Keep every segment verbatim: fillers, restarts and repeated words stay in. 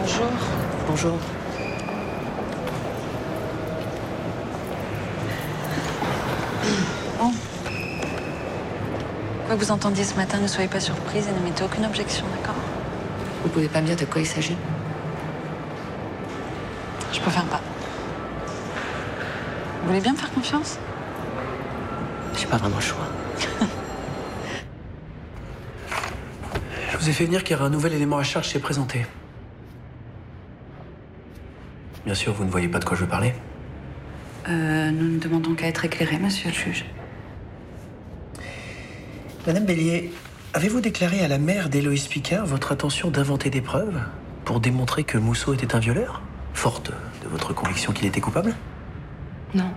Bonjour. Bonjour. Bon. Quoi que vous entendiez ce matin, ne soyez pas surprise et ne mettez aucune objection, d'accord? Vous pouvez pas me dire de quoi il s'agit? Je préfère pas. Vous voulez bien me faire confiance? J'ai pas vraiment le choix. Je vous ai fait venir car un nouvel élément à charge s'est présenté. Bien sûr, vous ne voyez pas de quoi je veux parler. Euh, nous ne demandons qu'à être éclairés, monsieur le juge. Madame Bélier, avez-vous déclaré à la mère d'Héloïse Picard votre intention d'inventer des preuves pour démontrer que Mousseau était un violeur, forte de votre conviction qu'il était coupable? Non.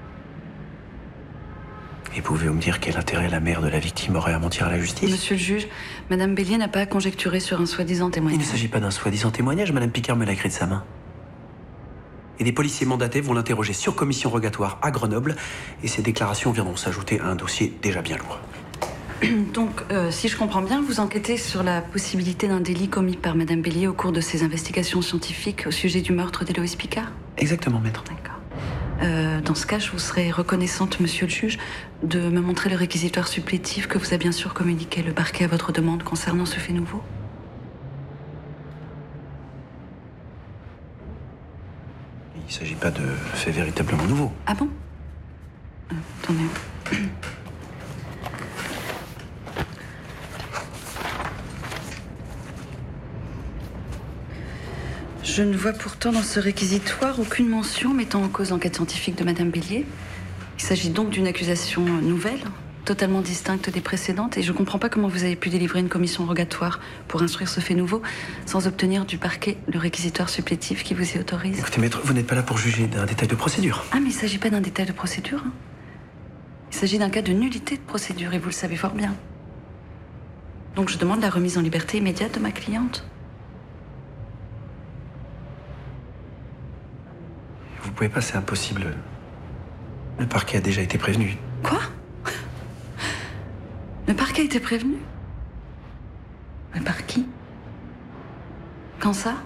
Et pouvez-vous me dire quel intérêt la mère de la victime aurait à mentir à la justice? Monsieur le juge, Madame Bélier n'a pas à conjecturer sur un soi-disant Il témoignage. ne s'agit pas d'un soi-disant témoignage, Madame Picard me l'a écrit de sa main. Et des policiers mandatés vont l'interroger sur commission rogatoire à Grenoble, et ces déclarations viendront s'ajouter à un dossier déjà bien lourd. Donc, euh, si je comprends bien, vous enquêtez sur la possibilité d'un délit commis par Madame Bélier au cours de ses investigations scientifiques au sujet du meurtre d'Héloïse Picard? Exactement, maître. D'accord. Euh, dans ce cas, je vous serais reconnaissante, monsieur le juge, de me montrer le réquisitoire supplétif que vous a bien sûr communiqué le parquet à votre demande concernant ce fait nouveau. Il ne s'agit pas de faits véritablement nouveaux. Ah bon? euh, Attendez. Je ne vois pourtant dans ce réquisitoire aucune mention mettant en cause l'enquête scientifique de Madame Bélier. Il s'agit donc d'une accusation nouvelle, totalement distincte des précédentes, et je ne comprends pas comment vous avez pu délivrer une commission rogatoire pour instruire ce fait nouveau sans obtenir du parquet le réquisitoire supplétif qui vous y autorise. Écoutez, maître, vous n'êtes pas là pour juger d'un détail de procédure. Ah, mais il ne s'agit pas d'un détail de procédure. hein. Il s'agit d'un cas de nullité de procédure, et vous le savez fort bien. Donc je demande la remise en liberté immédiate de ma cliente. Vous pouvez pas, c'est impossible. Le parquet a déjà été prévenu. Quoi? Le parquet a été prévenu? Mais par qui? Quand ça?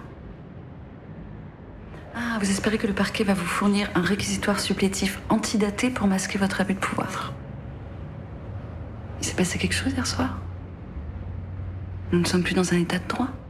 Ah, vous espérez que le parquet va vous fournir un réquisitoire supplétif antidaté pour masquer votre abus de pouvoir? Il s'est passé quelque chose hier soir? Nous ne sommes plus dans un état de droit.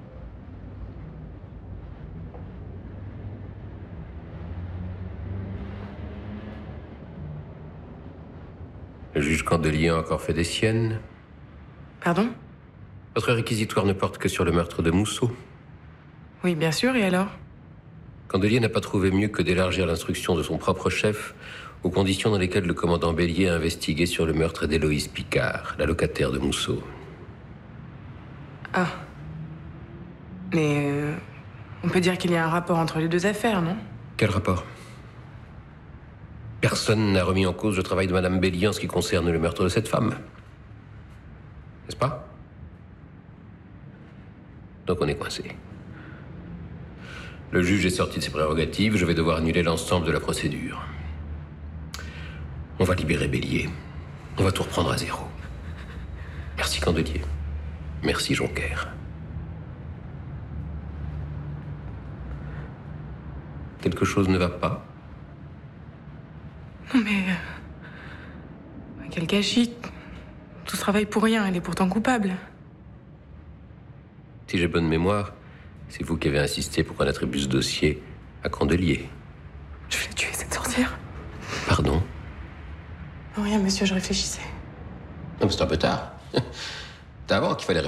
Le juge Candelier a encore fait des siennes. Pardon? Votre réquisitoire ne porte que sur le meurtre de Mousseau. Oui, bien sûr, et alors? Candelier n'a pas trouvé mieux que d'élargir l'instruction de son propre chef aux conditions dans lesquelles le commandant Bélier a investigué sur le meurtre d'Héloïse Picard, la locataire de Mousseau. Ah. Mais euh, on peut dire qu'il y a un rapport entre les deux affaires, non? Quel rapport? Personne n'a remis en cause le travail de Madame Bélier en ce qui concerne le meurtre de cette femme. N'est-ce pas? Donc on est coincé. Le juge est sorti de ses prérogatives, je vais devoir annuler l'ensemble de la procédure. On va libérer Bélier. On va tout reprendre à zéro. Merci Candelier. Merci Jonker. Quelque chose ne va pas? Non mais... euh, Quel gâchis. Tout ce travail pour rien, elle est pourtant coupable. Si j'ai bonne mémoire, c'est vous qui avez insisté pour qu'on attribue ce dossier à Candelier. Je vais tuer cette sorcière. Pardon? Non, rien, monsieur, je réfléchissais. Non, mais c'est un peu tard. C'est avant qu'il fallait